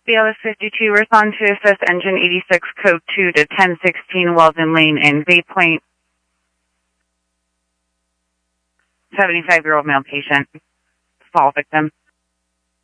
BLS 52, respond to assist engine 86, code 2 to 1016 Weldon Lane in Bay Point. 75-year-old male patient, fall victim.